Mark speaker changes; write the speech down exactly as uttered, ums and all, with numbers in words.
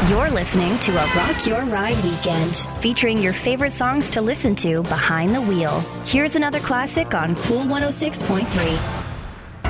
Speaker 1: You're listening to a Rock Your Ride weekend, featuring your favorite songs to listen to behind the wheel. Here's another classic on Cool one oh six point three.